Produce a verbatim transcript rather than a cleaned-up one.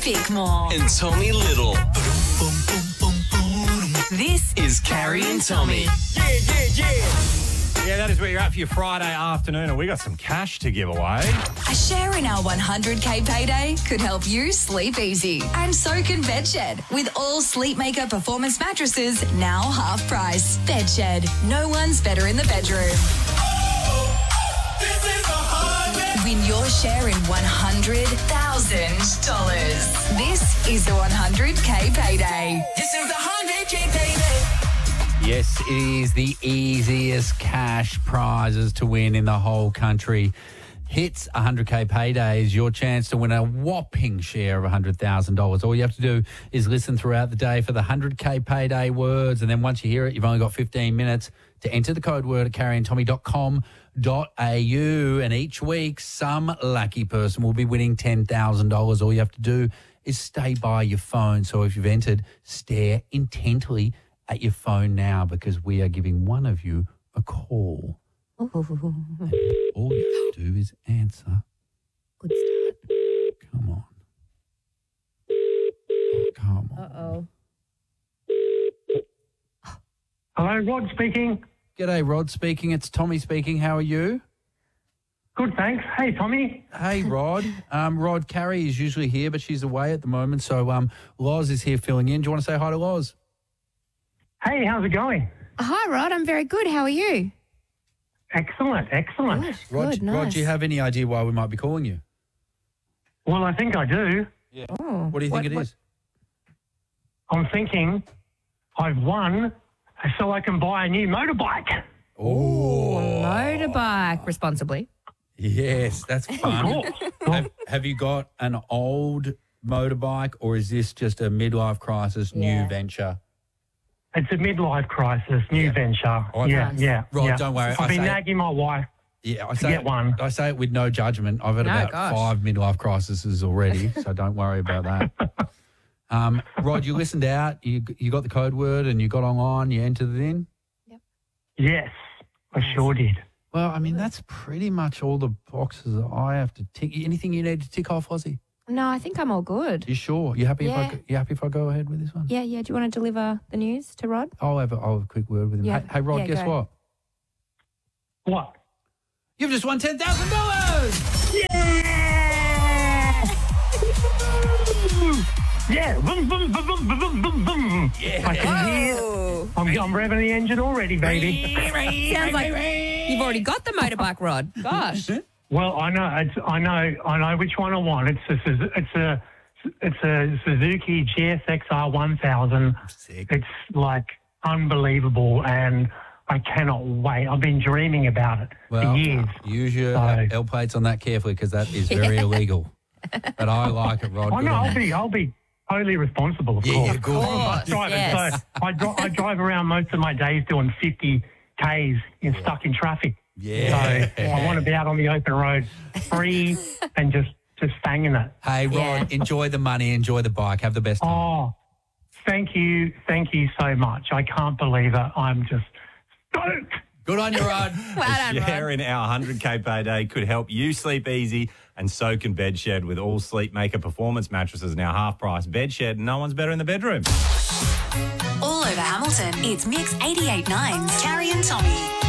Bickmore. And Tommy Little. This Is Carrie and Tommy. Yeah, yeah, yeah. Yeah, that is where you're at for your Friday afternoon, and we got some cash to give away. A share in our one hundred K payday could help you sleep easy. And so can Bedshed. With all Sleepmaker performance mattresses now half price. Bedshed. No one's better in the bedroom. Win your share in one hundred thousand dollars. This is the one hundred K payday. This is the one hundred K payday. Yes, it is the easiest cash prizes to win in the whole country. Hits one hundred K payday is your chance to win a whopping share of one hundred thousand dollars. All you have to do is listen throughout the day for the one hundred K payday words, and then once you hear it, you've only got fifteen minutes to enter the code word at carrie and tommy dot com dot a u, and each week some lucky person will be winning ten thousand dollars. All you have to do is stay by your phone. So if you've entered, stare intently at your phone now, because we are giving one of you a call. All you have to do is answer. Good start. Come on. Oh, come on. Uh-oh. Hello, Rod speaking. G'day, Rod speaking. It's Tommy speaking. How are you? Good, thanks. Hey, Tommy. Hey, Rod. Um, Rod, Carrie is usually here, but she's away at the moment. So um, Loz is here filling in. Do you want to say hi to Loz? Hey, how's it going? Hi, Rod. I'm very good. How are you? Excellent, excellent. Good, Rod, good, Rod, nice. do you have any idea why we might be calling you? Well, I think I do. Oh, What do you think it is? I'm thinking I've won so I can buy a new motorbike. Oh, motorbike responsibly. yes, that's fun. Cool. have, have you got an old motorbike, or is this just a midlife crisis Yeah. new venture? It's a midlife crisis, new venture. Oh, yeah, nice. yeah. Rod, yeah. don't worry, I've I been say- nagging my wife. Yeah, I To say get one. I say it with no judgment. I've had No, about gosh. five midlife crises already, so don't worry about that. Um, Rod, you listened out. You you got the code word and you got online. You entered it in. Yes, I sure did. Well, I mean that's pretty much all the boxes that I have to tick. Anything you need to tick off, Ozzy? No, I think I'm all good. You sure? You happy? If I Yeah. go, you happy if I go ahead with this one? Yeah, yeah. Do you want to deliver the news to Rod? I'll have a, I'll have a quick word with him. Yeah. Hey, hey, Rod, Yeah, guess go. what? What? You've just won ten thousand dollars. Yeah. Boom, boom, boom, boom, boom, boom, boom, boom. Yeah. I can hear. Oh, I'm, I'm revving the engine already, baby. sounds like you've already got the motorbike, Rod. Gosh. Well, I know. It's, I know. I know which one I want. It's a. Suzu- It's a. It's a Suzuki G S X R one thousand. Sick. It's like unbelievable, and I cannot wait. I've been dreaming about it Well, for years. use your So- uh, L plates on that carefully, because that is very illegal. But I like it, Rod. I Good know. on I'll you. be. I'll be totally responsible, of Yeah, course. good. I'm a bus course, driver, yes. so I, dri- I drive around most of my days doing fifty Ks in stuck in traffic. Yeah. So I want to be out on the open road, free, and just just banging it. Hey, Rod, Yeah. enjoy the money, enjoy the bike, have the best time. Oh, thank you, thank you so much. I can't believe it. I'm just stoked. Good on you, Rod. Well done, Share Rod. in our one hundred K payday could help you sleep easy, and so can Bedshed with all Sleepmaker performance mattresses now half price. Bedshed, no one's better in the bedroom. All over Hamilton, it's Mix eighty-eight point nine's Carrie and Tommy.